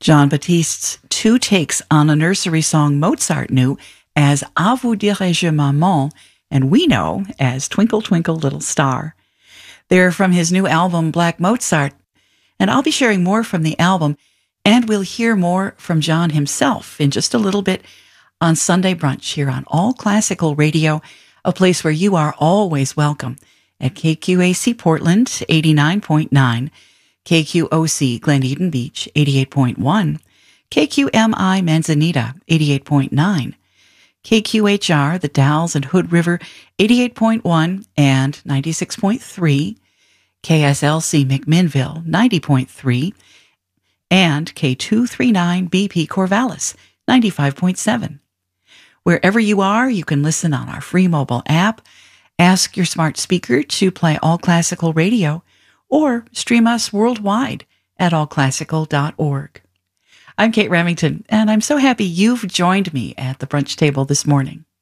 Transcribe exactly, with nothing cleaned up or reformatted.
John Baptiste's two takes on a nursery song Mozart knew as À vous dirai-je maman, and we know as Twinkle Twinkle Little Star. They're from his new album Black Mozart, and I'll be sharing more from the album, and we'll hear more from John himself in just a little bit on Sunday Brunch here on All Classical Radio, a place where you are always welcome at K Q A C Portland eighty-nine point nine, K Q O C Glen Eden Beach eighty-eight point one, K Q M I Manzanita eighty-eight point nine, K Q H R The Dalles and Hood River eighty-eight point one and ninety-six point three, K S L C McMinnville ninety point three, and K two thirty-nine B P Corvallis ninety-five point seven. Wherever you are, you can listen on our free mobile app, ask your smart speaker to play All Classical Radio, or stream us worldwide at all classical dot org. I'm Kate Remington, and I'm so happy you've joined me at the brunch table this morning.